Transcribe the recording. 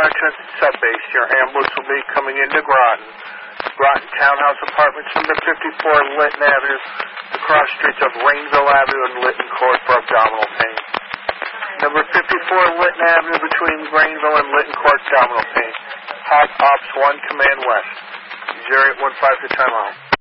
Groton Transit Sub Base. Your ambulance will be coming into Groton. Groton Townhouse Apartments, number 54 Lytton Avenue, the cross streets of Rainville Avenue and Lytton Court for abdominal pain. Number 54 Lytton Avenue between Rainville and Lytton Court, abdominal pain. Hot Ops 1, Command West. 0815 to time out.